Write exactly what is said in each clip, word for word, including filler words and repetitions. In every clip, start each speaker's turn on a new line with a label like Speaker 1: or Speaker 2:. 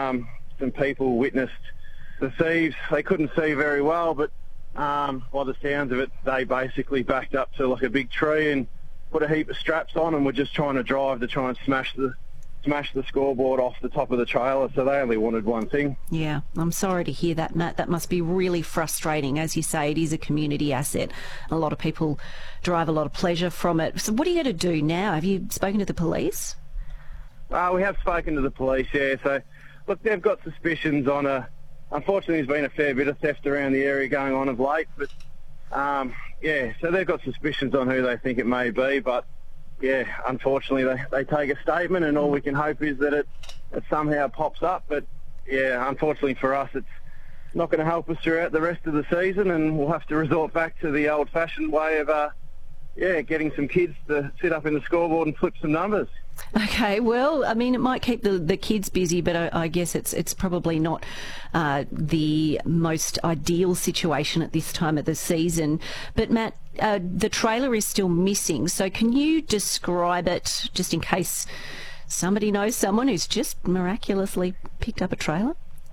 Speaker 1: um, some people witnessed the thieves. They couldn't see very well, but um, by the sounds of it, they basically backed up to like a big tree and put a heap of straps on and were just trying to drive to try and smash the smash the scoreboard off the top of the trailer. So they only wanted one thing.
Speaker 2: Yeah, I'm sorry to hear that, Matt. That must be really frustrating. As you say, it is a community asset. A lot of people derive a lot of pleasure from it. So what are you going to do now? Have you spoken to the police?
Speaker 1: Uh, we have spoken to the police, yeah. So, look, they've got suspicions on a... Unfortunately, there's been a fair bit of theft around the area going on of late, but, um, yeah, so they've got suspicions on who they think it may be, but, yeah, unfortunately, they, they take a statement, and all we can hope is that it, it somehow pops up, but, yeah, unfortunately for us, it's not going to help us throughout the rest of the season, and we'll have to resort back to the old-fashioned way of, uh, yeah, getting some kids to sit up in the scoreboard and flip some numbers.
Speaker 2: Okay, well, I mean, it might keep the, the kids busy, but I, I guess it's it's probably not uh, the most ideal situation at this time of the season. But, Matt, uh, the trailer is still missing, so can you describe it, just in case somebody knows someone who's just miraculously picked up a trailer?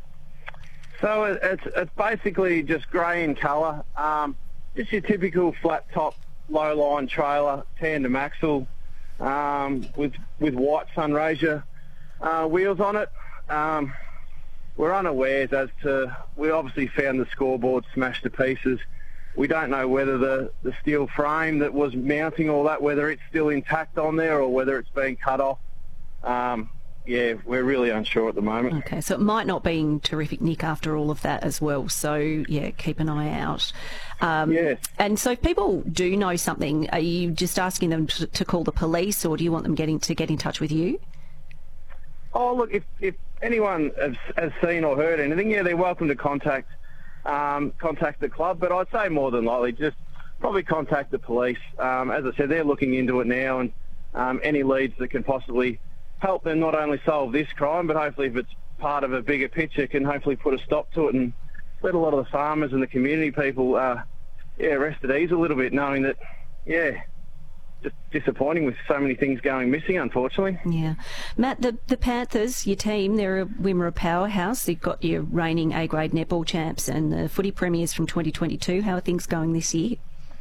Speaker 1: So it, it's, it's basically just grey in colour, um, just your typical flat-top, low-line trailer, tandem axle, Um, with with white Sunraysia uh, wheels on it. Um, we're unawares as to, we obviously found the scoreboard smashed to pieces. We don't know whether the, the steel frame that was mounting all that, whether it's still intact on there or whether it's been cut off. Um, yeah, we're really unsure at the moment.
Speaker 2: Okay, so it might not be in terrific nick after all of that as well. So, yeah, keep an eye out. Um,
Speaker 1: yes.
Speaker 2: And so if people do know something, are you just asking them to, to call the police, or do you want them getting to get in touch with you?
Speaker 1: Oh, look, if, if anyone has, has seen or heard anything, yeah, they're welcome to contact um, contact the club. But I'd say more than likely just probably contact the police. Um, as I said, they're looking into it now, and um, any leads that can possibly help them not only solve this crime, but hopefully if it's part of a bigger picture, can hopefully put a stop to it and let a lot of the farmers and the community people, uh, yeah, rest at ease a little bit, knowing that, yeah, just disappointing with so many things going missing, unfortunately.
Speaker 2: Yeah. Matt, the, the Panthers, your team, they're a Wimmera powerhouse. You've got your reigning A-grade netball champs and the footy premiers from twenty twenty-two. How are things going this year?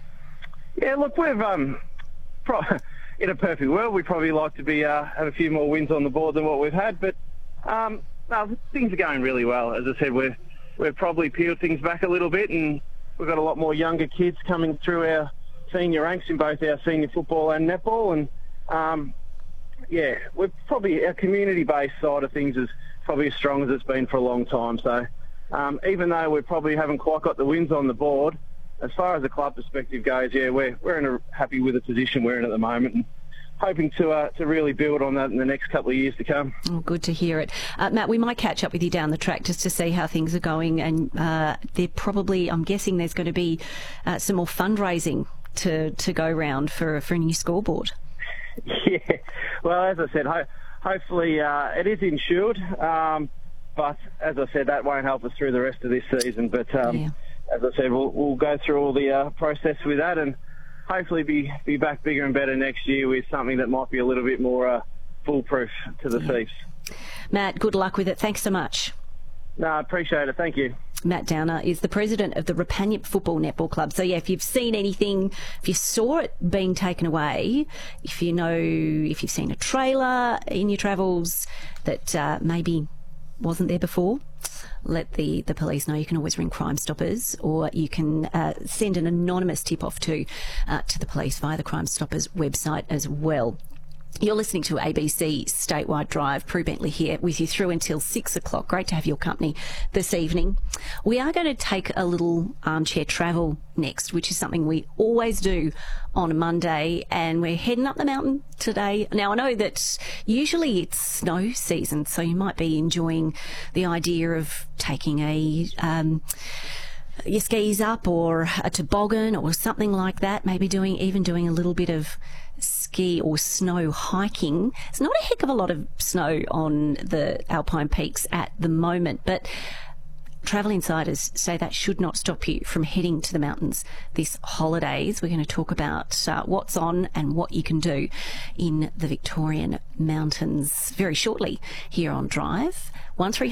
Speaker 1: Yeah, look, we've... um. Pro- In a perfect world, we'd probably like to be uh, have a few more wins on the board than what we've had, but um, no, things are going really well. As I said, we're we've probably peeled things back a little bit, and we've got a lot more younger kids coming through our senior ranks in both our senior football and netball, and um, yeah, we're probably our community-based side of things is probably as strong as it's been for a long time. So um, even though we probably haven't quite got the wins on the board, as far as the club perspective goes, yeah, we're we're in a, happy with the position we're in at the moment, and hoping to uh, to really build on that in the next couple of years to come.
Speaker 2: Oh, good to hear it. Uh, Matt, we might catch up with you down the track just to see how things are going, and uh, they're probably, I'm guessing there's going to be uh, some more fundraising to, to go round for, for a new scoreboard.
Speaker 1: Yeah, well, as I said, ho- hopefully uh, it is insured, um, but as I said, that won't help us through the rest of this season, but... Um,
Speaker 2: yeah.
Speaker 1: As I said, we'll, we'll go through all the uh, process with that and hopefully be, be back bigger and better next year with something that might be a little bit more uh, foolproof to the
Speaker 2: yeah.
Speaker 1: thieves.
Speaker 2: Matt, good luck with it. Thanks so much.
Speaker 1: No, I appreciate it. Thank you.
Speaker 2: Matt Downer is the president of the Rapanyip Football Netball Club. So, yeah, if you've seen anything, if you saw it being taken away, if you know, if you've seen a trailer in your travels that uh, maybe wasn't there before, let the, the police know. You can always ring Crime Stoppers, or you can uh, send an anonymous tip-off to, uh, to the police via the Crime Stoppers website as well. You're listening to A B C Statewide Drive. Prue Bentley here with you through until six o'clock. Great to have your company this evening. We are going to take a little armchair travel next, which is something we always do on a Monday, and we're heading up the mountain today. Now, I know that usually it's snow season, so you might be enjoying the idea of taking a... Um, your skis up, or a toboggan or something like that, maybe doing even doing a little bit of ski or snow hiking. It's not a heck of a lot of snow on the Alpine peaks at the moment, but travel insiders say that should not stop you from heading to the mountains this holidays. We're going to talk about uh, what's on and what you can do in the Victorian mountains very shortly here on Drive. one three